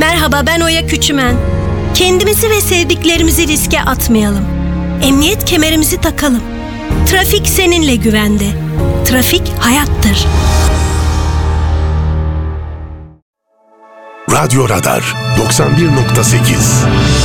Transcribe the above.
Merhaba, ben Oya Küçümen. Kendimizi ve sevdiklerimizi riske atmayalım. Emniyet kemerimizi takalım. Trafik seninle güvende. Trafik hayattır. Radyo Radar 91.8